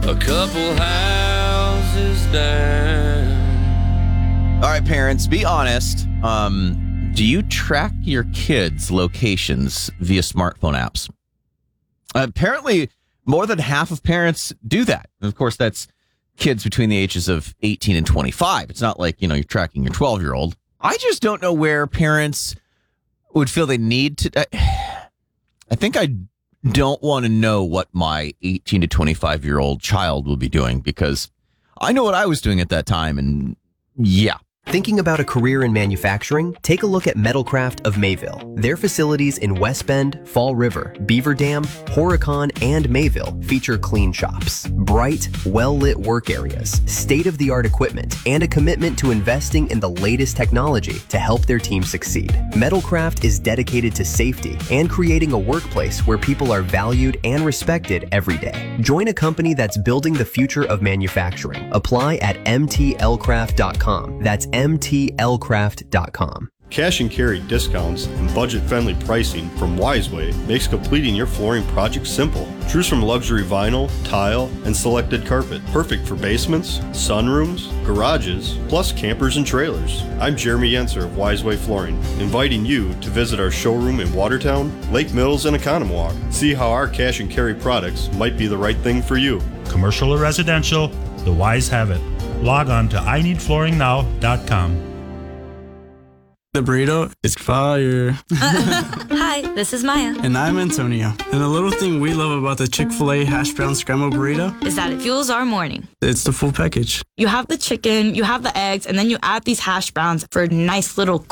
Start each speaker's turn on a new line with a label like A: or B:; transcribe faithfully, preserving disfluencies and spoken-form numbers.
A: a couple houses down.
B: All right, parents, be honest. Um, do you track your kids' locations via smartphone apps? Uh, apparently, more than half of parents do that. And of course, that's kids between the ages of eighteen and twenty-five. It's not like, you know, you're tracking your twelve-year-old. I just don't know where parents would feel they need to. I, I think I don't want to know what my eighteen to twenty-five-year-old child will be doing, because I know what I was doing at that time, and yeah.
C: Thinking about a career in manufacturing? Take a look at Metalcraft of Mayville. Their facilities in West Bend, Fall River, Beaver Dam, Horicon, and Mayville feature clean shops, bright, well-lit work areas, state-of-the-art equipment, and a commitment to investing in the latest technology to help their team succeed. Metalcraft is dedicated to safety and creating a workplace where people are valued and respected every day. Join a company that's building the future of manufacturing. Apply at m t l craft dot com. That's m t l craft dot com.
D: Cash and carry discounts and budget-friendly pricing from Wiseway makes completing your flooring project simple. Choose from luxury vinyl, tile, and selected carpet. Perfect for basements, sunrooms, garages, plus campers and trailers. I'm Jeremy Yenser of Wiseway Flooring, inviting you to visit our showroom in Watertown, Lake Mills, and Economowoc. See how our cash and carry products might be the right thing for you.
E: Commercial or residential, the Wise have it. Log on to i need flooring now dot com.
F: The burrito is fire.
G: Hi, this is Maya.
F: And I'm Antonio. And the little thing we love about the Chick-fil-A hash brown scramble burrito
G: is that it fuels our morning.
F: It's the full package.
G: You have the chicken, you have the eggs, and then you add these hash browns for a nice little